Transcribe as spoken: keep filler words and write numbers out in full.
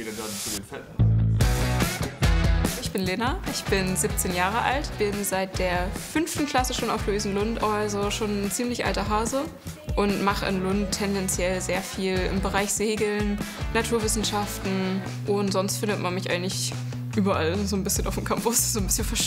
denn dann zu den Fetten? Ich bin Lena, ich bin siebzehn Jahre alt, bin seit der fünften Klasse schon auf Luisenlund, also schon ein ziemlich alter Hase und mache in Lund tendenziell sehr viel im Bereich Segeln, Naturwissenschaften und sonst findet man mich eigentlich überall so ein bisschen auf dem Campus, so ein bisschen verstreut.